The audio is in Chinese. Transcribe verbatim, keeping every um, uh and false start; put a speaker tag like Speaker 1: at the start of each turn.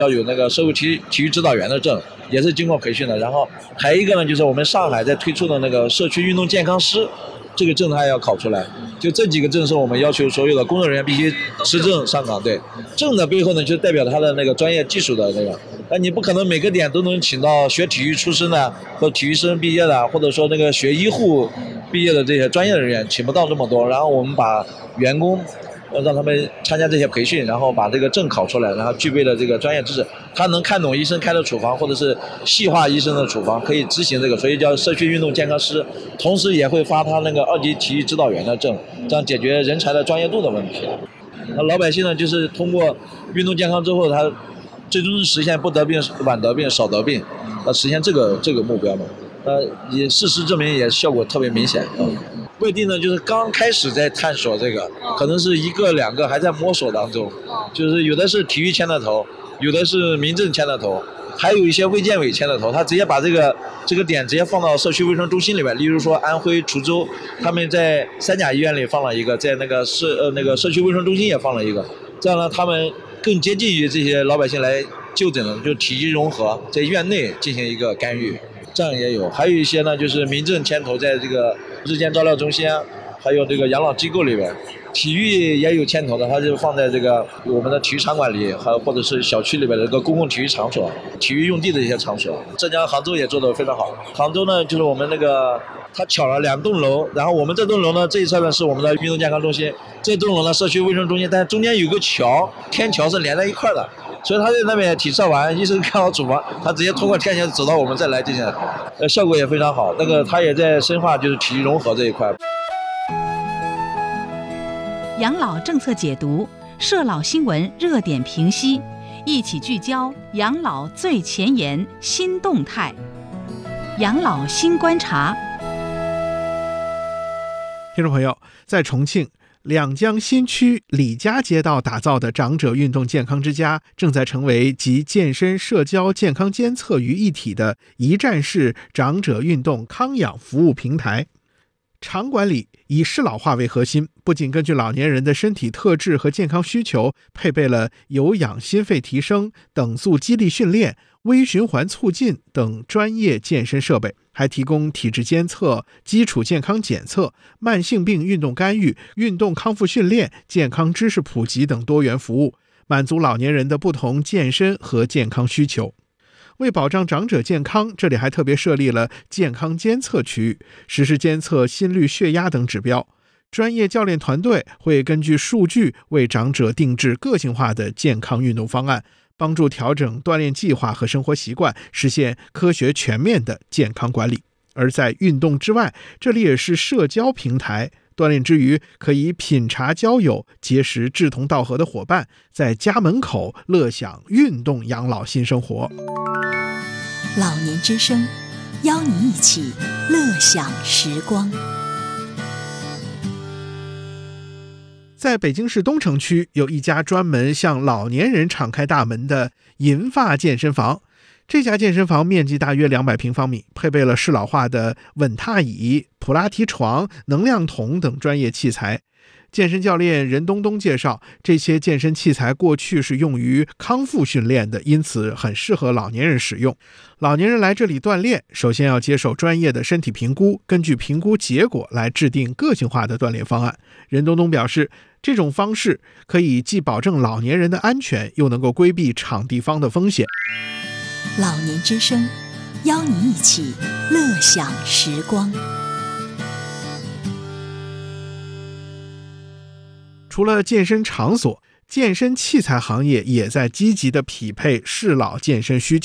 Speaker 1: 要有那个社会体育体育指导员的证，也是经过培训的。然后还有一个呢，就是我们上海在推出的那个社区运动健康师，这个证他也要考出来。就这几个证是我们要求所有的工作人员必须持证上岗。对，证的背后呢，就代表他的那个专业技术的那个。那你不可能每个点都能请到学体育出身的，或体育生毕业的，或者说那个学医护毕业的这些专业人员，请不到这么多。然后我们把员工让他们参加这些培训，然后把这个证考出来，然后具备了这个专业知识，他能看懂医生开的处方，或者是细化医生的处方，可以执行这个，所以叫社区运动健康师。同时也会发他那个二级体育指导员的证，这样解决人才的专业度的问题。那老百姓呢，就是通过运动健康之后，他最终是实现不得病、晚得病、少得病，呃，实现这个这个目标嘛。呃，也事实证明也效果特别明显。嗯，外地呢就是刚开始在探索这个，可能是一个两个还在摸索当中，就是有的是体育牵的头，有的是民政牵的头，还有一些卫健委牵的头，他直接把这个这个点直接放到社区卫生中心里面。例如说安徽滁州，他们在三甲医院里放了一个，在那个社呃那个社区卫生中心也放了一个，这样呢他们更接近于这些老百姓来就诊的，就体育融合，在院内进行一个干预。这样也有，还有一些呢，就是民政牵头，在这个日间照料中心啊，还有这个养老机构里边，体育也有牵头的，它就放在这个我们的体育场馆里，还有或者是小区里边的这个公共体育场所、体育用地的一些场所。浙江杭州也做得非常好。杭州呢，就是我们那个它巧了两栋楼，然后我们这栋楼呢这一侧呢是我们的运动健康中心，这栋楼呢社区卫生中心，但中间有个桥，天桥是连在一块的。所以他在那边体测完，医生看好处方，他直接通过天桥走到我们这来进行，呃，效果也非常好。那个他也在深化就是体育融合这一块。
Speaker 2: 养老政策解读，社老新闻热点评析，一起聚焦养老最前沿新动态，养老新观察。
Speaker 3: 听众朋友，在重庆两江新区李家街道打造的长者运动健康之家，正在成为集健身、社交、健康监测于一体的一站式长者运动康养服务平台。场馆里以适老化为核心，不仅根据老年人的身体特质和健康需求，配备了有氧心肺提升、等速肌力训练、微循环促进等专业健身设备，还提供体质监测、基础健康检测、慢性病运动干预、运动康复训练、健康知识普及等多元服务，满足老年人的不同健身和健康需求。为保障长者健康，这里还特别设立了健康监测区域，实时监测心率、血压等指标。专业教练团队会根据数据为长者定制个性化的健康运动方案，帮助调整锻炼计划和生活习惯，实现科学全面的健康管理。而在运动之外，这里也是社交平台，锻炼之余可以品茶交友，结识志同道合的伙伴，在家门口乐享运动养老新生活。
Speaker 4: 老年之声，邀你一起乐享时光。
Speaker 3: 在北京市东城区有一家专门向老年人敞开大门的银发健身房。这家健身房面积大约两百平方米，配备了适老化的稳踏椅、普拉提床、能量筒等专业器材。健身教练任东东介绍，这些健身器材过去是用于康复训练的，因此很适合老年人使用。老年人来这里锻炼，首先要接受专业的身体评估，根据评估结果来制定个性化的锻炼方案。任东东表示，这种方式可以既保证老年人的安全，又能够规避场地方的风险。
Speaker 4: 老年之声，邀你一起乐享时光。
Speaker 3: 除了健身场所，健身器材行业也在积极地匹配适老健身需求。